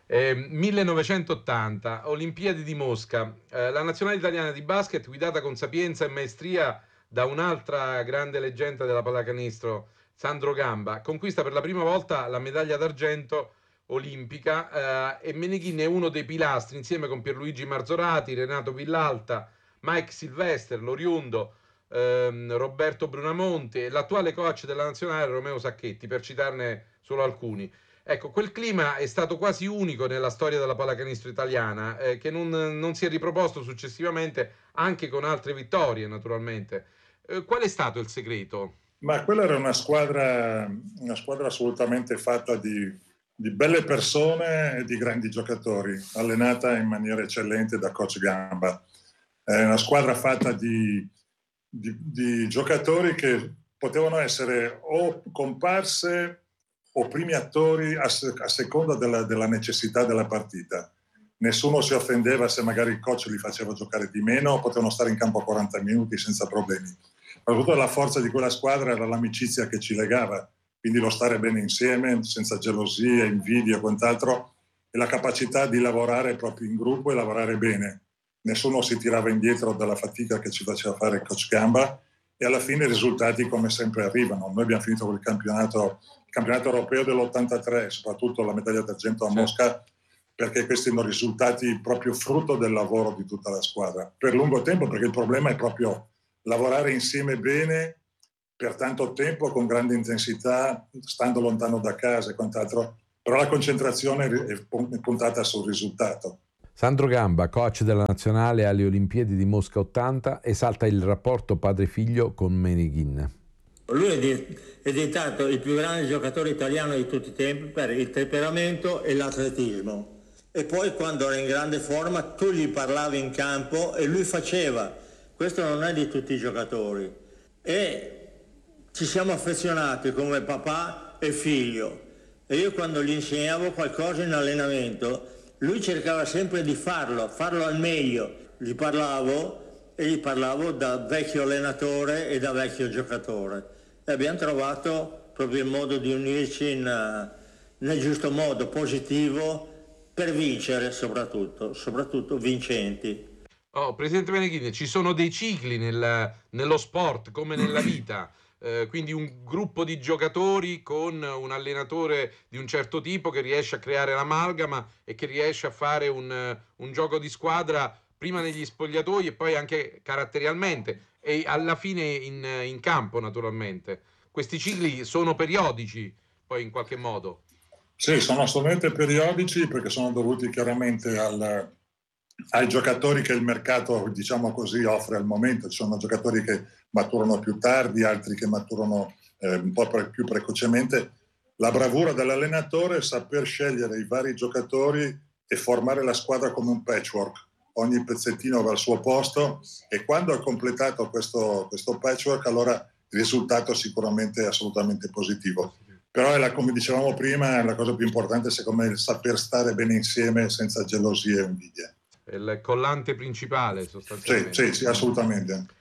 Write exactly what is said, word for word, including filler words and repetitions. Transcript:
Eh, millenovecentottanta, Olimpiadi di Mosca. Eh, la nazionale italiana di basket, guidata con sapienza e maestria da un'altra grande leggenda della pallacanestro, Sandro Gamba, conquista per la prima volta la medaglia d'argento olimpica eh, e Meneghin è uno dei pilastri, insieme con Pierluigi Marzorati, Renato Villalta, Mike Silvester, Loriundo, ehm, Roberto Brunamonte e l'attuale coach della nazionale Romeo Sacchetti, per citarne solo alcuni. Ecco, quel clima è stato quasi unico nella storia della pallacanestro italiana, eh, che non, non si è riproposto successivamente anche con altre vittorie, naturalmente. Eh, qual è stato il segreto? Ma quella era una squadra, una squadra assolutamente fatta di, di belle persone e di grandi giocatori, allenata in maniera eccellente da coach Gamba. È una squadra fatta di, di, di giocatori che potevano essere o comparse o primi attori a, a seconda della, della necessità della partita. Nessuno si offendeva se magari il coach li faceva giocare di meno, potevano stare in campo quaranta minuti senza problemi. Soprattutto la forza di quella squadra era l'amicizia che ci legava, quindi lo stare bene insieme, senza gelosie, invidie e quant'altro, e la capacità di lavorare proprio in gruppo e lavorare bene. Nessuno si tirava indietro dalla fatica che ci faceva fare il coach Gamba, e alla fine i risultati come sempre arrivano. Noi abbiamo finito quel campionato, il campionato europeo dell'ottantatré, soprattutto la medaglia d'argento a Mosca, perché questi sono risultati proprio frutto del lavoro di tutta la squadra. Per lungo tempo, perché il problema è proprio lavorare insieme bene per tanto tempo, con grande intensità, stando lontano da casa e quant'altro, però la concentrazione è puntata sul risultato. Sandro Gamba, coach della nazionale alle Olimpiadi di Mosca ottanta, esalta il rapporto padre-figlio con Meneghin. Lui è diventato il più grande giocatore italiano di tutti i tempi per il temperamento e l'atletismo. E poi quando era in grande forma tu gli parlavi in campo e lui faceva. Questo non è di tutti i giocatori. E ci siamo affezionati come papà e figlio. E io quando gli insegnavo qualcosa in allenamento, lui cercava sempre di farlo, farlo al meglio. Gli parlavo e gli parlavo da vecchio allenatore e da vecchio giocatore. E abbiamo trovato proprio il modo di unirci in, nel giusto modo, positivo, per vincere soprattutto, soprattutto vincenti. Oh, Presidente Meneghin, ci sono dei cicli nel, nello sport come nella vita. Eh, quindi un gruppo di giocatori con un allenatore di un certo tipo che riesce a creare l'amalgama e che riesce a fare un, un gioco di squadra prima negli spogliatoi e poi anche caratterialmente e alla fine in, in campo, naturalmente. Questi cicli sono periodici, poi in qualche modo. Sì, sono assolutamente periodici perché sono dovuti chiaramente al, ai giocatori che il mercato, diciamo così, offre al momento. Ci sono giocatori che maturano più tardi, altri che maturano eh, un po' pre- più precocemente. La bravura dell'allenatore è saper scegliere i vari giocatori e formare la squadra come un patchwork. Ogni pezzettino va al suo posto e quando è completato questo, questo patchwork, allora il risultato sicuramente è assolutamente positivo. Però è la, come dicevamo prima, la cosa più importante secondo me è il saper stare bene insieme senza gelosie e invidie. È il collante principale sostanzialmente. Sì, sì, sì, assolutamente.